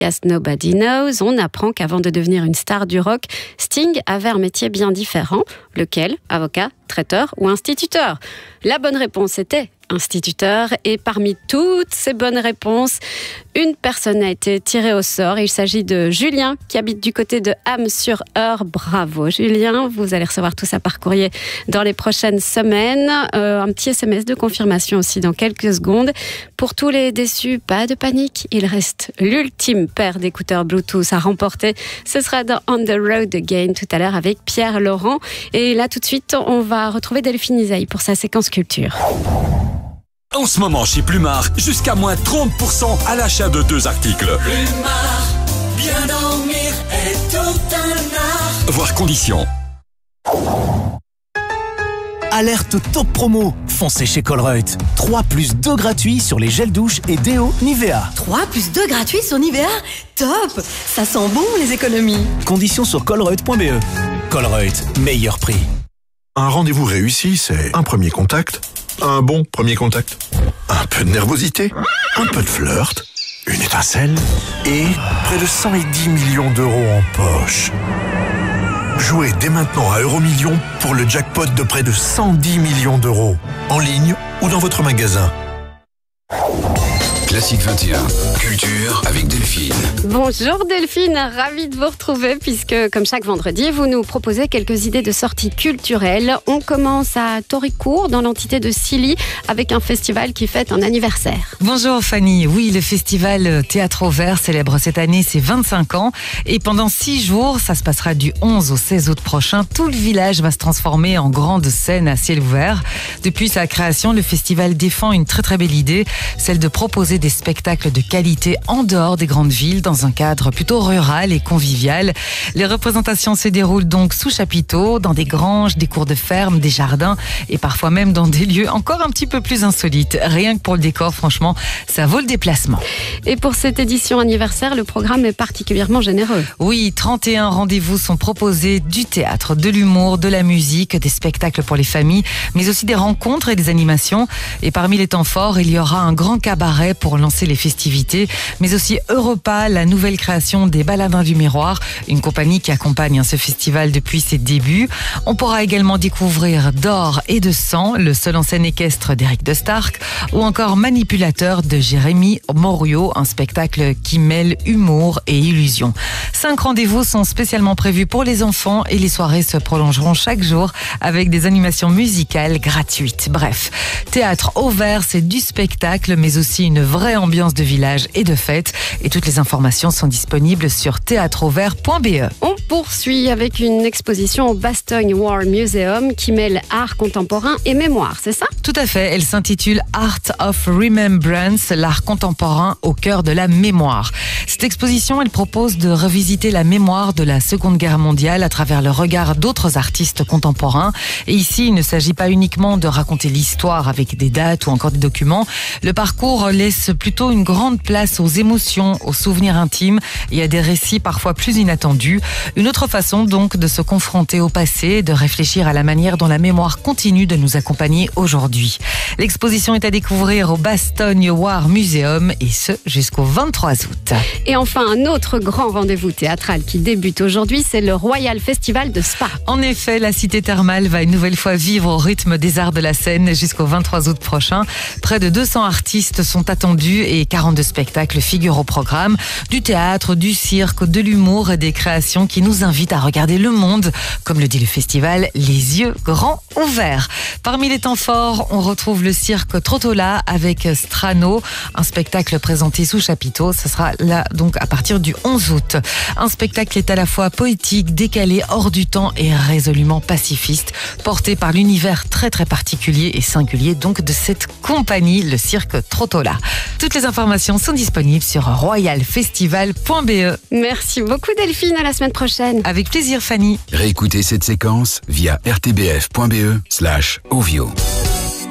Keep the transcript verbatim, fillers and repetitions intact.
Nobody Knows, on apprend qu'avant de devenir une star du rock, Sting avait un métier bien différent. Lequel ? Avocat, traiteur ou instituteur ? La bonne réponse était instituteur. Et parmi toutes ces bonnes réponses, une personne a été tirée au sort. Il s'agit de Julien, qui habite du côté de Ham-sur-Eure. Bravo Julien, vous allez recevoir tout ça par courrier dans les prochaines semaines. Euh, un petit S M S de confirmation aussi dans quelques secondes. Pour tous les déçus, pas de panique. Il reste l'ultime paire d'écouteurs Bluetooth à remporter. Ce sera dans On the Road Again tout à l'heure avec Pierre Laurent. Et là tout de suite, on va retrouver Delphine Isaïe pour sa séquence culture. En ce moment chez Plumard, jusqu'à moins trente pour cent à l'achat de deux articles. Plumard, bien dormir est tout un art. Voir conditions. Alerte top promo. Foncez chez Colruyt. trois plus deux gratuits sur les gels douche et déo Nivea. trois plus deux gratuits sur Nivea ? Top. Ça sent bon les économies. Conditions sur colruyt point b e. Colruyt, meilleur prix. Un rendez-vous réussi, c'est un premier contact, un bon premier contact, un peu de nervosité, un peu de flirt, une étincelle et près de cent dix millions d'euros en poche. Jouez dès maintenant à Euromillions pour le jackpot de près de cent dix millions d'euros, en ligne ou dans votre magasin. Classique vingt et un, culture avec Delphine. Bonjour Delphine, ravie de vous retrouver puisque comme chaque vendredi, vous nous proposez quelques idées de sorties culturelles. On commence à Toricourt, dans l'entité de Silly, avec un festival qui fête un anniversaire. Bonjour Fanny, oui, le festival Théâtre au Vert célèbre cette année ses vingt-cinq ans et pendant six jours, ça se passera du onze au seize août prochain. Tout le village va se transformer en grande scène à ciel ouvert. Depuis sa création, le festival défend une très très belle idée, celle de proposer des spectacles de qualité en dehors des grandes villes, dans un cadre plutôt rural et convivial. Les représentations se déroulent donc sous chapiteaux, dans des granges, des cours de ferme, des jardins et parfois même dans des lieux encore un petit peu plus insolites. Rien que pour le décor, franchement, ça vaut le déplacement. Et pour cette édition anniversaire, le programme est particulièrement généreux. Oui, trente et un rendez-vous sont proposés, du théâtre, de l'humour, de la musique, des spectacles pour les familles, mais aussi des rencontres et des animations. Et parmi les temps forts, il y aura un grand cabaret pour lancer les festivités, mais aussi Europa, la nouvelle création des Baladins du Miroir, une compagnie qui accompagne ce festival depuis ses débuts. On pourra également découvrir D'or et de sang, le seul en scène équestre d'Éric de Stark, ou encore Manipulateur de Jérémy Morio, un spectacle qui mêle humour et illusion. Cinq rendez-vous sont spécialement prévus pour les enfants et les soirées se prolongeront chaque jour avec des animations musicales gratuites. Bref, Théâtre au Vert, c'est du spectacle, mais aussi une vraie ambiance de village et de fête. Et toutes les informations sont disponibles sur théâtre au vert point b e. On poursuit avec une exposition au Bastogne War Museum qui mêle art contemporain et mémoire, c'est ça ? Tout à fait, elle s'intitule Art of Remembrance, l'art contemporain au cœur de la mémoire. Cette exposition, elle propose de revisiter la mémoire de la Seconde Guerre mondiale à travers le regard d'autres artistes contemporains. Et ici, il ne s'agit pas uniquement de raconter l'histoire avec des dates ou encore des documents. Le parcours laisse plutôt une grande place aux émotions, aux souvenirs intimes et à des récits parfois plus inattendus. Une autre façon donc de se confronter au passé, de réfléchir à la manière dont la mémoire continue de nous accompagner aujourd'hui. L'exposition est à découvrir au Bastogne War Museum et ce jusqu'au vingt-trois août. Et enfin, un autre grand rendez-vous théâtral qui débute aujourd'hui, c'est le Royal Festival de Spa. En effet, la cité thermale va une nouvelle fois vivre au rythme des arts de la scène jusqu'au vingt-trois août prochain. Près de deux cents artistes sont attendus et quarante-deux spectacles figurent au programme. Du théâtre, du cirque, de l'humour et des créations qui nous invitent à regarder le monde, comme le dit le festival, les yeux grands ouverts. Parmi les temps forts, on retrouve le cirque Trottola avec Strano, un spectacle présenté sous chapiteau. Ce sera là donc à partir du onze août. Un spectacle est à la fois poétique, décalé, hors du temps et résolument pacifiste, porté par l'univers très très particulier et singulier donc de cette compagnie, le cirque Trottola. Toutes les informations sont disponibles sur royal festival point b e. Merci beaucoup Delphine, à la semaine prochaine. Avec plaisir Fanny. Réécoutez cette séquence via r t b f point b e slash ovio.